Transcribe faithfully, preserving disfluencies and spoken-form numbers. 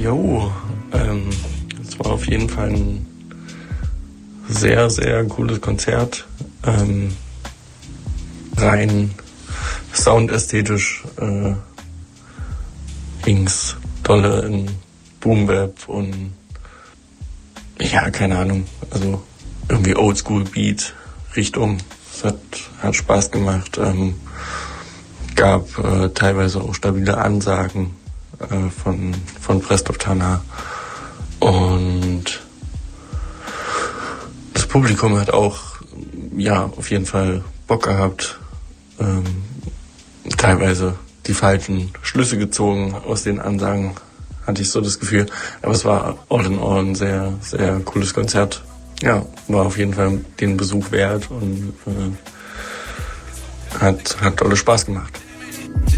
Jo, ähm, es war auf jeden Fall ein sehr, sehr cooles Konzert. Ähm, rein soundästhetisch äh, ging's dolle in Boom Bap und ja, keine Ahnung, also irgendwie Oldschool Beat Richtung. Es hat, hat Spaß gemacht. Ähm, gab äh, teilweise auch stabile Ansagen äh, von, von Prestov-Tana. Und das Publikum hat auch, ja, auf jeden Fall Bock gehabt. Ähm, teilweise die falschen Schlüsse gezogen aus den Ansagen, hatte ich so das Gefühl. Aber es war all in all ein sehr, sehr cooles Konzert. Ja, war auf jeden Fall den Besuch wert und äh, hat, hat tolle Spaß gemacht.